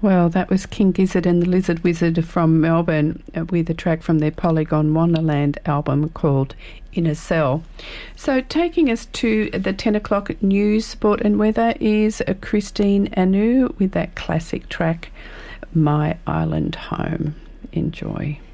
Well, that was King Gizzard and the Lizard Wizard from Melbourne with a track from their Polygon Wonderland album called In a Cell. So taking us to the 10 o'clock news, sport and weather is Christine Anu with that classic track, My Island Home. Enjoy.